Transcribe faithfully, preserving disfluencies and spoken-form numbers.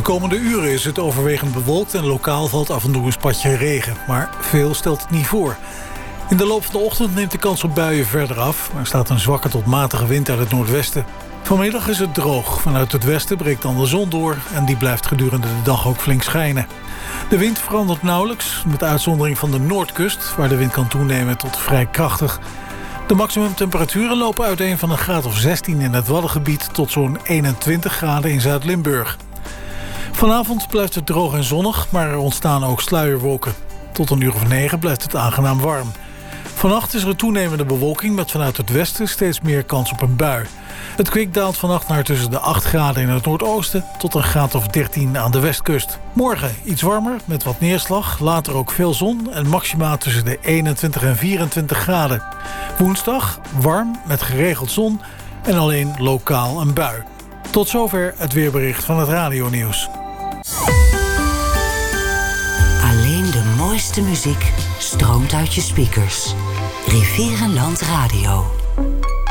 komende uren is het overwegend bewolkt en lokaal valt af en toe een spatje regen. Maar veel stelt het niet voor. In de loop van de ochtend neemt de kans op buien verder af. Er staat een zwakke tot matige wind uit het noordwesten. Vanmiddag is het droog. Vanuit het westen breekt dan de zon door en die blijft gedurende de dag ook flink schijnen. De wind verandert nauwelijks, met uitzondering van de noordkust, waar de wind kan toenemen tot vrij krachtig. De maximumtemperaturen lopen uiteen van een graad of zestien in het Waddengebied tot zo'n eenentwintig graden in Zuid-Limburg. Vanavond blijft het droog en zonnig, maar er ontstaan ook sluierwolken. Tot een uur of negen blijft het aangenaam warm. Vannacht is er een toenemende bewolking met vanuit het westen steeds meer kans op een bui. Het kwik daalt vannacht naar tussen de acht graden in het noordoosten tot een graad of dertien aan de westkust. Morgen iets warmer met wat neerslag, later ook veel zon en maxima tussen de eenentwintig en vierentwintig graden. Woensdag warm met geregeld zon en alleen lokaal een bui. Tot zover het weerbericht van het radionieuws. Alleen de mooiste muziek stroomt uit je speakers. Rivierenland Radio.